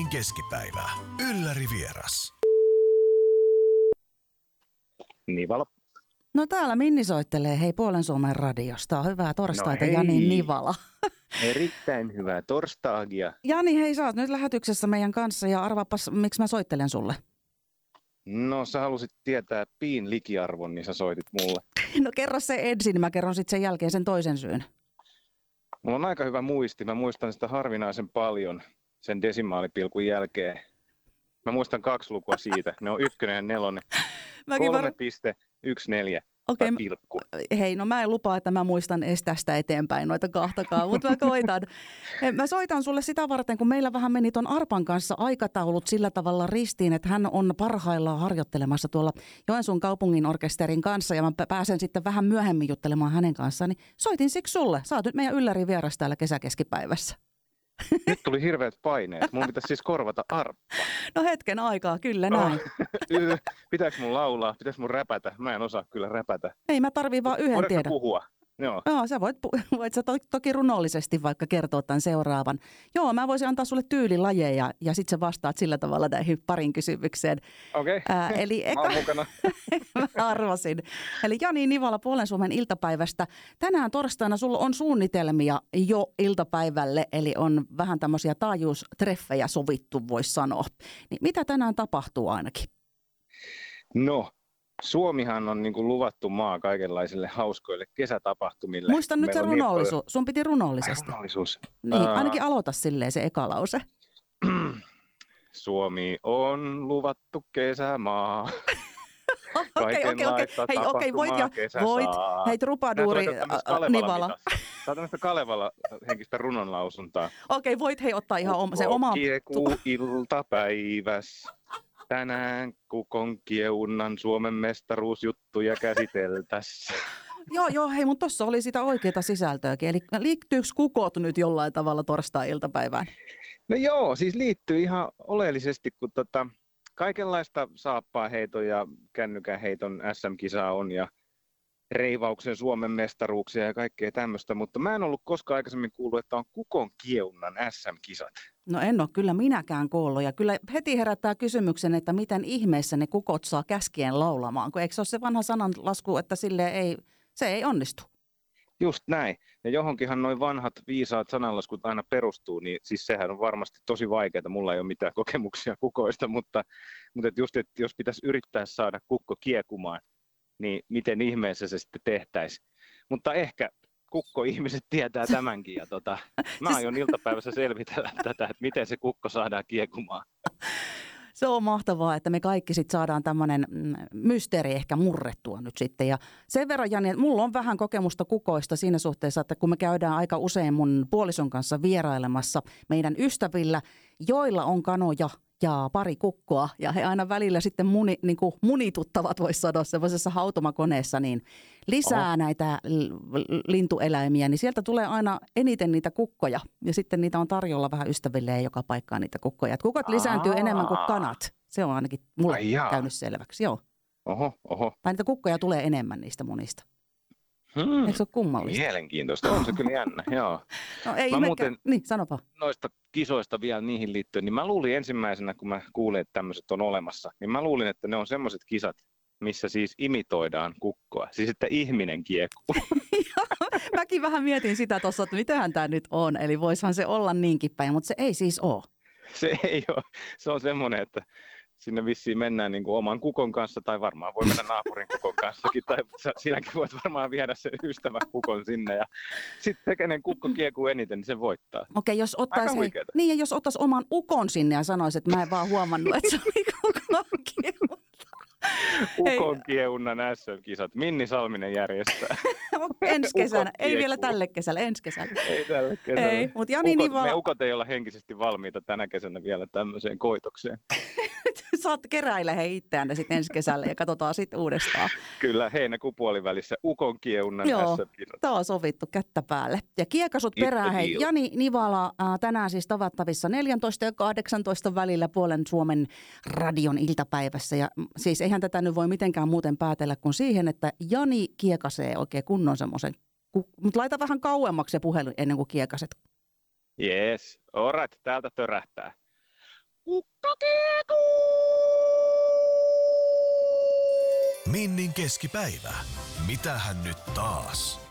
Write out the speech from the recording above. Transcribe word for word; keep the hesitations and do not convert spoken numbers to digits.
Radionovan keskipäivä. Ylläri vieras. Nivala. No täällä Minni soittelee, hei Puolen Suomen radiosta. Hyvää torstaita, No Jani Nivala. Erittäin hyvää torstaagia. Jani, hei sä oot nyt lähetyksessä meidän kanssa ja arvaapas, miksi mä soittelen sulle. No sä halusit tietää piin likiarvon, niin sä soitit mulle. No kerro se ensin, niin mä kerron sitten sen jälkeen sen toisen syyn. Mulla on aika hyvä muisti, mä muistan sitä harvinaisen paljon sen desimaalipilkun jälkeen. Mä muistan kaksi lukua siitä, ne on ykkönen ja nelonen. kolme pilkku yksi neljä. Okei, pilkku. Hei, no mä en lupaa, että mä muistan edes tästä eteenpäin noita kahtakaan, mutta mä koitan. Hei, mä soitan sulle sitä varten, kun meillä vähän meni ton Arpan kanssa aikataulut sillä tavalla ristiin, että hän on parhaillaan harjoittelemassa tuolla Joensuun kaupungin orkesterin kanssa ja mä pääsen sitten vähän myöhemmin juttelemaan hänen kanssaan, niin soitin siksi sulle. Sä oot nyt meidän ylläri vieras täällä kesäkeskipäivässä. Nyt tuli hirveät paineet. Mun pitäisi siis korvata Arppa. No hetken aikaa, kyllä näin. Oh. Pitääkö mun laulaa? Pitääkö mun räpätä? Mä en osaa kyllä räpätä. Ei, mä tarviin vaan yhden Voidaanko tiedon. puhua? Joo. Joo, sä voit, voit sä to, toki runollisesti vaikka kertoa tämän seuraavan. Joo, mä voisin antaa sulle tyylilajeja ja sit sä vastaat sillä tavalla näihin parin kysymykseen. Okei, okay. Eli eka... mä oon mukana. Mä arvasin. Eli Jani Nivala Puolen Suomen iltapäivästä. Tänään torstaina sulla on suunnitelmia jo iltapäivälle, eli on vähän tämmöisiä taajuustreffejä sovittu, voisi sanoa. Niin mitä tänään tapahtuu ainakin? No. Suomihan on niin kuin luvattu maa kaikenlaisille hauskoille kesätapahtumille. Muista nyt se runollisuus. Niin Sun piti runollisesti. Runollisuus. Niin, ainakin aloita silleen se eka lause. Suomi on luvattu kesämaa. Okei, okei, okei. Hei, okei, voit ja voit. Hei, trupaduuri Nivala. Tämä on tämmöistä Kalevala henkistä runonlausuntaa. Okei, voit hei ottaa ihan oma, se oma... Kiekuu iltapäiväs. Tänään kukon kieunan Suomen mestaruusjuttuja käsiteltässä. Joo, joo, hei, mutta tuossa oli sitä oikeaa sisältöäkin. Eli liittyykö kukot nyt jollain tavalla torstai-iltapäivään? No joo, siis liittyy ihan oleellisesti, kun tota, kaikenlaista saappaa-heiton ja kännykän heiton S M-kisaa on ja reivauksen Suomen mestaruuksia ja kaikkea tämmöistä, mutta mä en ollut koskaan aikaisemmin kuullut, että on kukon kieunan S M-kisat. No en ole kyllä minäkään kuullut ja kyllä heti herättää kysymyksen, että miten ihmeessä ne kukot saa käskien laulamaan, kun eikö se ole se vanha sananlasku, että sille ei, se ei onnistu? Just näin. Ja johonkinhan noin vanhat viisaat sananlaskut aina perustuu, niin siis sehän on varmasti tosi vaikeaa. Mulla ei ole mitään kokemuksia kukoista, mutta, mutta et just, että jos pitäisi yrittää saada kukko kiekumaan, niin miten ihmeessä se sitten tehtäisiin. Mutta ehkä kukko-ihmiset tietää tämänkin ja tota, mä aion iltapäivässä selvitellä tätä, että miten se kukko saadaan kiekumaan. Se on mahtavaa, että me kaikki sitten saadaan tämmöinen mysteeri ehkä murrettua nyt sitten. Ja sen verran, Jani, että mulla on vähän kokemusta kukoista siinä suhteessa, että kun me käydään aika usein mun puolison kanssa vierailemassa meidän ystävillä, joilla on kanoja ja pari kukkoa, ja he aina välillä sitten muni, niin kuin munituttavat, voisi sanoa, semmoisessa hautomakoneessa, niin lisää Oho. näitä lintueläimiä, niin sieltä tulee aina eniten niitä kukkoja, ja sitten niitä on tarjolla vähän ystäville ja joka paikkaan niitä kukkoja. Et kukot lisääntyy Aa. enemmän kuin kanat. Se on ainakin mulle käynyt selväksi, joo. Oho, oho. Tai niitä kukkoja tulee enemmän niistä munista. Hmm. Eikö se ole kummallista? Mielenkiintoista, on se kyllä jännä, joo. No ei mä muuten, niin sanopa. Noista kisoista vielä niihin liittyen, niin mä luulin ensimmäisenä, kun mä kuulin, että tämmöiset on olemassa, niin mä luulin, että ne on semmoiset kisat, missä siis imitoidaan kukkoa. Siis että ihminen kiekkuu. Mäkin vähän mietin sitä tuossa, että mitähän tämä nyt on. Eli voisihan se olla niinkin päin, mutta se ei siis ole. Se ei ole. Se on semmoinen, että sinne vissiin mennään niin kuin oman kukon kanssa, tai varmaan voi mennä naapurin kukon kanssakin, tai sinäkin voit varmaan viedä sen ystävän kukon sinne, ja sitten kenen kukko kiekuu eniten, niin se voittaa. Okei, jos ottaisi, hei, niin, ja jos ottaisi oman ukon sinne ja sanoisi, että mä en vaan huomannut, että se oli kukon kiehunta. Ukon kiehunnan S M-kisat. Minni Salminen järjestää. Ensi kesänä. Ei vielä tälle kesällä, ensi kesällä. Ei tälle kesällä. Ei, mutta Jani ukot, Nivala... Me ukot ei olla henkisesti valmiita tänä kesänä vielä tämmöiseen koitokseen. Saat keräillä he itseään sitten ensi kesällä ja katsotaan sitten uudestaan. Kyllä, heinäkuun puolivälissä ukon kiehunnan Joo, S M-kisat. tämä on sovittu kättä päälle. Ja kiekasut perään, hei. Jani Nivala äh, tänään siis tavattavissa neljätoista ja kahdeksantoista välillä Puolen Suomen radion iltapäivässä. Ja siis eihän tätä nyt voi mitenkään muuten päätellä kuin siihen, että Jani kiekasee oikein kunnon semmoisen. Mutta laita vähän kauemmaksi se puhelin ennen kuin kiekaset. Jees, alright, täältä törähtää. Kukka kiekuu! Minnin keskipäivä. Mitähän nyt taas?